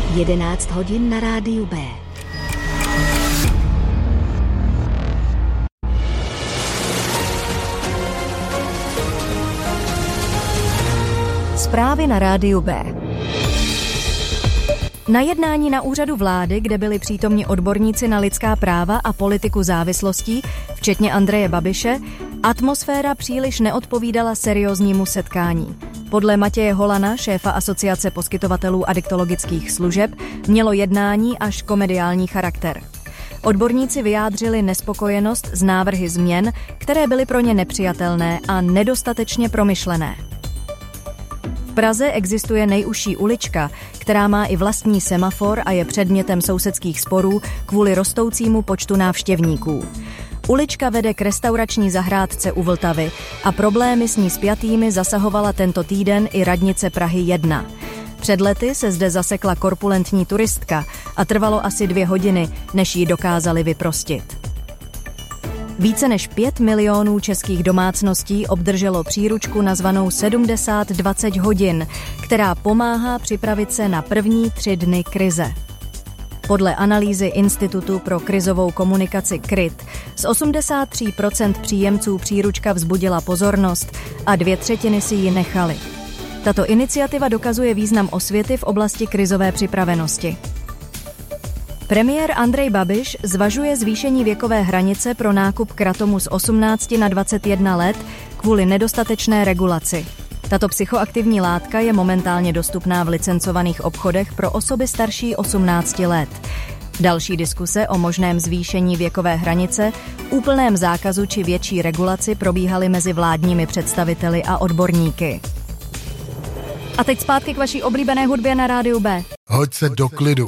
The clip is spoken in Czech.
11 hodin na rádiu B. Zprávy na rádiu B. Na jednání na úřadu vlády, kde byli přítomni odborníci na lidská práva a politiku závislostí, včetně Andreje Babiše, atmosféra příliš neodpovídala serióznímu setkání. Podle Matěje Holana, šéfa Asociace poskytovatelů adiktologických služeb, mělo jednání až komediální charakter. Odborníci vyjádřili nespokojenost z návrhy změn, které byly pro ně nepřijatelné a nedostatečně promyšlené. V Praze existuje nejužší ulička, která má i vlastní semafor a je předmětem sousedských sporů kvůli rostoucímu počtu návštěvníků. Ulička vede k restaurační zahrádce u Vltavy a problémy s ní spjatými zasahovala tento týden i radnice Prahy 1. Před lety se zde zasekla korpulentní turistka a trvalo asi 2 hodiny, než ji dokázali vyprostit. Více než 5 milionů českých domácností obdrželo příručku nazvanou 70-20 hodin, která pomáhá připravit se na první 3 dny krize. Podle analýzy Institutu pro krizovou komunikaci KRIT z 83% příjemců příručka vzbudila pozornost a 2/3 si ji nechali. Tato iniciativa dokazuje význam osvěty v oblasti krizové připravenosti. Premiér Andrej Babiš zvažuje zvýšení věkové hranice pro nákup kratomu z 18 na 21 let kvůli nedostatečné regulaci. Tato psychoaktivní látka je momentálně dostupná v licencovaných obchodech pro osoby starší 18 let. Další diskuse o možném zvýšení věkové hranice, úplném zákazu či větší regulaci probíhaly mezi vládními představiteli a odborníky. A teď zpátky k vaší oblíbené hudbě na rádiu B. Hoď se do klidu.